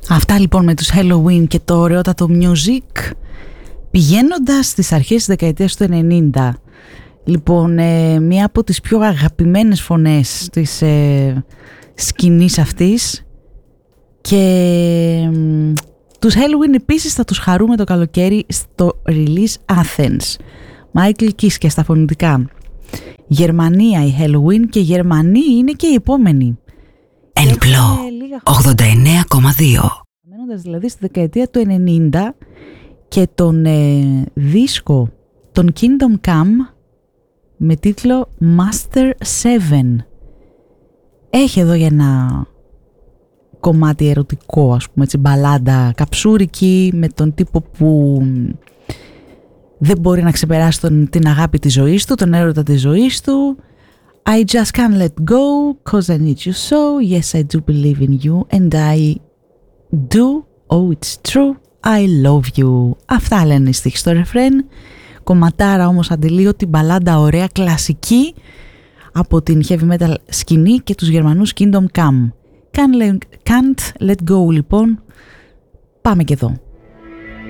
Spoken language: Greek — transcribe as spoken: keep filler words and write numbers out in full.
Αυτά λοιπόν με τους Helloween και το ωραιότατο music, πηγαίνοντας στις αρχές της δεκαετίας του ενενήντα. Λοιπόν, ε, μία από τις πιο αγαπημένες φωνές της ε, σκηνής αυτής, και ε, τους Helloween επίσης θα τους χαρούμε το καλοκαίρι στο Release Athens. Michael Kiske και στα φωνητικά. Γερμανία η Helloween, και Γερμανοί είναι και οι επόμενοι. Ενπλό ογδόντα εννέα κόμμα δύο. Μένοντας δηλαδή στη δεκαετία του ενενήντα, και τον ε, δίσκο τον Kingdom Come με τίτλο Master seven. Έχει εδώ για ένα κομμάτι ερωτικό, ας πούμε, έτσι, μπαλάντα καψούρικη, με τον τύπο που δεν μπορεί να ξεπεράσει τον, την αγάπη της ζωής του, τον έρωτα της ζωής του. I just can't let go, cause I need you so, yes I do believe in you, and I do, oh it's true, I love you. Αυτά λένε οι στίχοι στο ρεφρέν. Κομματάρα όμως αντιλίωτη, μπαλάντα ωραία, κλασική, από την heavy metal σκηνή και τους Γερμανούς Kingdom Come. Can't let, can't let go λοιπόν. Πάμε και εδώ.